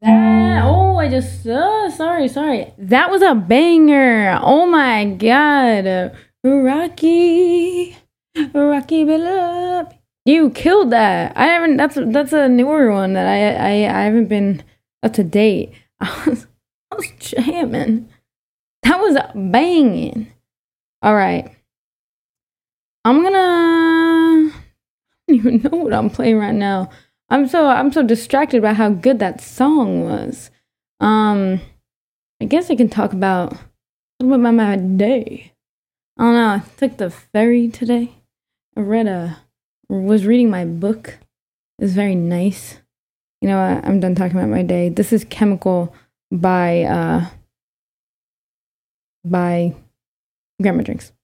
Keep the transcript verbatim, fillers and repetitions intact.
That, oh, I just, uh, sorry, sorry. That was a banger. Oh my God. Rocky, Rocky Phillip. You killed that. I haven't, that's, that's a newer one that I, I, I haven't been up to date. I was, I was jamming. That was banging. All right. I'm gonna, I don't even know what I'm playing right now. I'm so I'm so distracted by how good that song was. Um, I guess I can talk about a little bit about my day. I don't know. I took the ferry today. I read a was reading my book. It was very nice. You know what? I'm done talking about my day. This is Chemical by uh by Grandma Drinks.